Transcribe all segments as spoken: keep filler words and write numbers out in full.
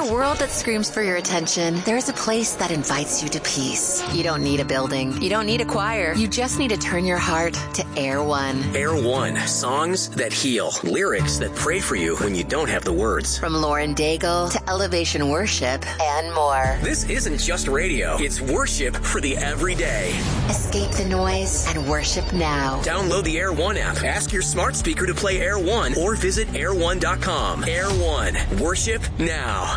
a world that screams for your attention, there's a place that invites you to peace. You don't need a building. You don't need a choir. You just need to turn your heart to Air One. Air One. Songs that heal. Lyrics that pray for you when you don't have the words. From Lauren Daigle to Elevation Worship and more. This isn't just radio. It's worship for the everyday. Escape the noise and worship now. Download the Air One app. Ask your smart speaker to play Air One or visit air one dot com. Air One. Worship now.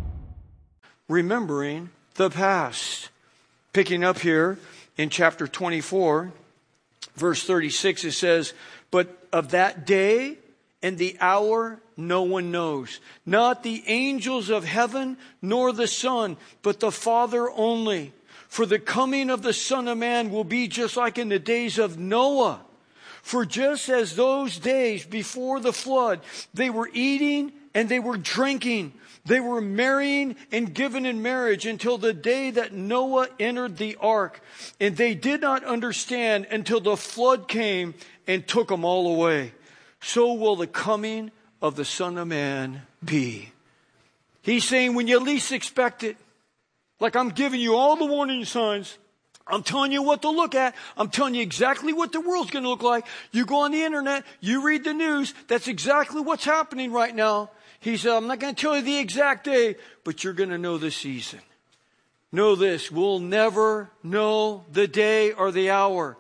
Remembering the past. Picking up here in chapter twenty-four, verse thirty-six, it says, "But of that day and the hour no one knows, not the angels of heaven nor the Son, but the Father only. For the coming of the Son of Man will be just like in the days of Noah. For just as those days before the flood, they were eating and they were drinking. They were marrying and given in marriage until the day that Noah entered the ark. And they did not understand until the flood came and took them all away. So will the coming of the Son of Man be." He's saying when you least expect it, like I'm giving you all the warning signs, I'm telling you what to look at. I'm telling you exactly what the world's going to look like. You go on the internet, you read the news. That's exactly what's happening right now. He said, I'm not going to tell you the exact day, but you're going to know the season. Know this, we'll never know the day or the hour.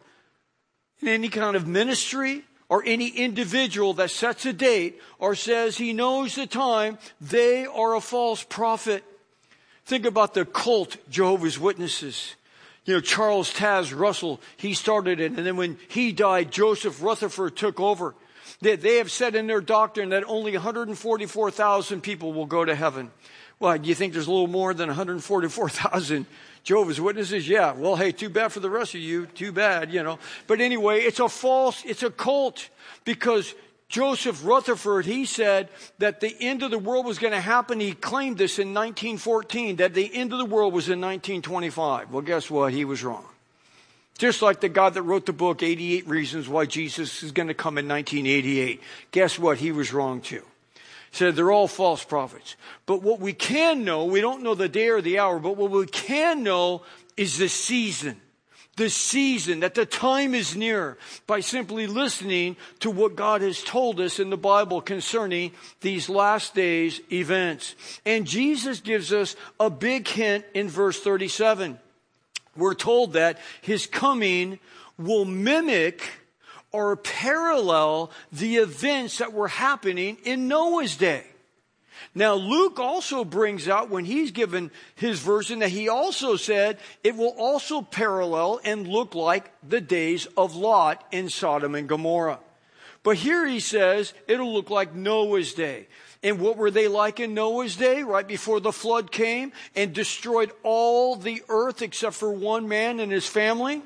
In any kind of ministry or any individual that sets a date or says he knows the time, they are a false prophet. Think about the cult Jehovah's Witnesses. You know, Charles Taz Russell, he started it. And then when he died, Joseph Rutherford took over. They, they have said in their doctrine that only one hundred forty-four thousand people will go to heaven. Well, do you think there's a little more than one hundred forty-four thousand Jehovah's Witnesses? Yeah. Well, hey, too bad for the rest of you. Too bad, you know. But anyway, it's a false, it's a cult. Because Joseph Rutherford, he said that the end of the world was going to happen. He claimed this in nineteen fourteen, that the end of the world was in nineteen twenty-five. Well, guess what? He was wrong. Just like the God that wrote the book, eighty-eight Reasons Why Jesus is going to come in nineteen eighty-eight. Guess what? He was wrong too. He said they're all false prophets. But what we can know, we don't know the day or the hour, but what we can know is the season. The season, that the time is near, by simply listening to what God has told us in the Bible concerning these last days events. And Jesus gives us a big hint in verse thirty-seven. We're told that his coming will mimic or parallel the events that were happening in Noah's day. Now, Luke also brings out, when he's given his version, that he also said it will also parallel and look like the days of Lot in Sodom and Gomorrah. But here he says it'll look like Noah's day. And what were they like in Noah's day, right before the flood came and destroyed all the earth except for one man and his family?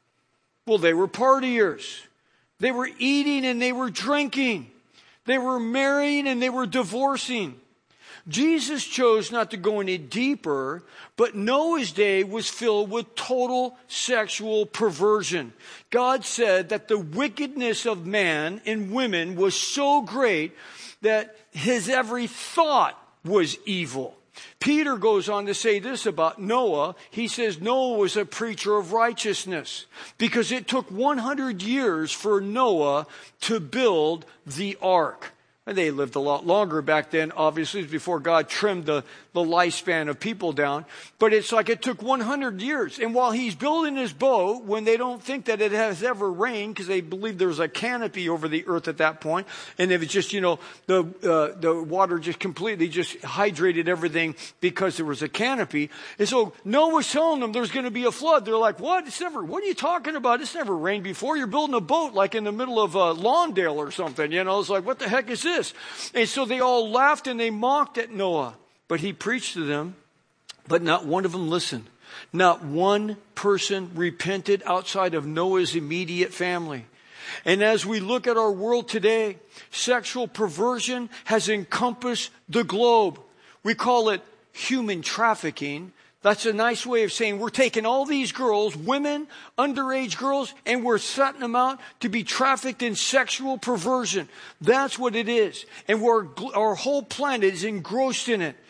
Well, they were partiers. They were eating and they were drinking. They were marrying and they were divorcing. Jesus chose not to go any deeper, but Noah's day was filled with total sexual perversion. God said that the wickedness of man and women was so great that his every thought was evil. Peter goes on to say this about Noah. He says Noah was a preacher of righteousness because it took one hundred years for Noah to build the ark. And they lived a lot longer back then, obviously, before God trimmed the, the lifespan of people down. But it's like it took one hundred years. And while he's building his boat, when they don't think that it has ever rained, because they believe there was a canopy over the earth at that point, and it was just, you know, the uh, the water just completely just hydrated everything because there was a canopy. And so Noah's telling them there's going to be a flood. They're like, what? It's never, what are you talking about? It's never rained before. You're building a boat like in the middle of uh, Lawndale or something. You know, it's like, what the heck is this? And so they all laughed and they mocked at Noah. But he preached to them, but not one of them listened. Not one person repented outside of Noah's immediate family. And as we look at our world today, sexual perversion has encompassed the globe. We call it human trafficking. That's a nice way of saying we're taking all these girls, women, underage girls, and we're setting them out to be trafficked in sexual perversion. That's what it is. And we're, our whole planet is engrossed in it.